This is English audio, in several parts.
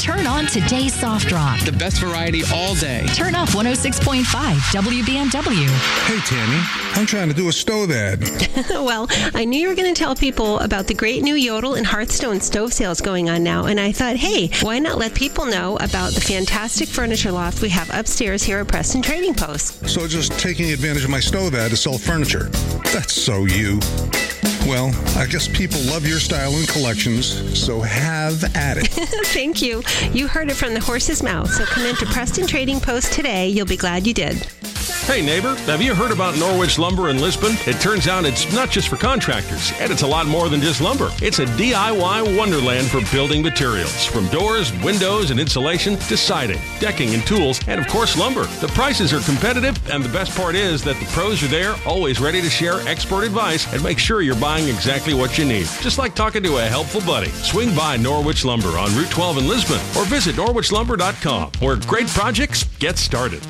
Turn on today's soft rock. The best variety all day. Turn up 106.5 WBNW. Hey, Tammy, I'm trying to do a stove ad. Well, I knew you were going to tell people about the great new Yodel and Hearthstone stove sales going on now, and I thought, hey, why not let people know about the fantastic furniture loft we have upstairs here at Preston Trading Post? So just taking advantage of my stove ad to sell furniture. That's so you. Well, I guess people love your style and collections, so have at it. Thank you. You heard it from the horse's mouth, so come into Preston Trading Post today. You'll be glad you did. Hey neighbor, have you heard about Norwich Lumber in Lisbon? It turns out it's not just for contractors, and it's a lot more than just lumber. It's a DIY wonderland for building materials, from doors, windows, and insulation to siding, decking, and tools, and of course lumber. The prices are competitive, and the best part is that the pros are there, always ready to share expert advice and make sure you're buying exactly what you need. Just like talking to a helpful buddy. Swing by Norwich Lumber on Route 12 in Lisbon, or visit norwichlumber.com, where great projects get started.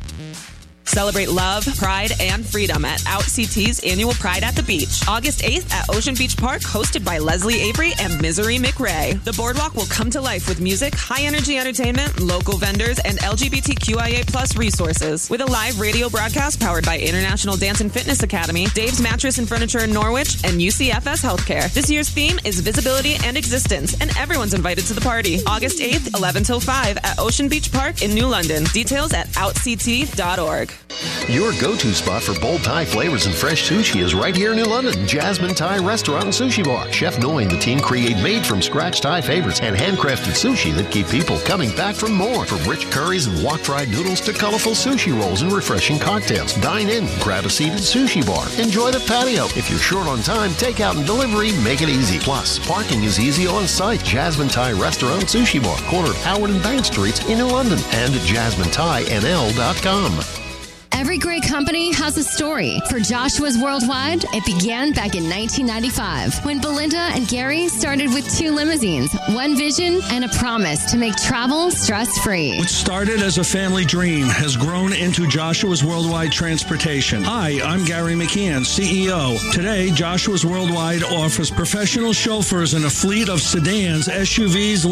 Celebrate love, pride, and freedom at OutCT's annual Pride at the Beach. August 8th at Ocean Beach Park, hosted by Leslie Avery and Misery McRae. The boardwalk will come to life with music, high-energy entertainment, local vendors, and LGBTQIA+ resources. With a live radio broadcast powered by International Dance and Fitness Academy, Dave's Mattress and Furniture in Norwich, and UCFS Healthcare. This year's theme is visibility and existence, and everyone's invited to the party. August 8th, 11 till 5 at Ocean Beach Park in New London. Details at outct.org. Your go-to spot for bold Thai flavors and fresh sushi is right here in New London. Jasmine Thai Restaurant and Sushi Bar. Chef Noi and the team create made-from-scratch Thai favorites and handcrafted sushi that keep people coming back for more. From rich curries and wok-fried noodles to colorful sushi rolls and refreshing cocktails. Dine in, grab a seated sushi bar. Enjoy the patio. If you're short on time, takeout and delivery make it easy. Plus, parking is easy on site. Jasmine Thai Restaurant and Sushi Bar, corner of Howard and Bank Streets in New London, and at jasminethainl.com. Every great company has a story. For Joshua's Worldwide, it began back in 1995 when Belinda and Gary started with 2 limousines, one vision, and a promise to make travel stress-free. What started as a family dream has grown into Joshua's Worldwide Transportation. Hi, I'm Gary McKeon, CEO. Today, Joshua's Worldwide offers professional chauffeurs and a fleet of sedans, SUVs,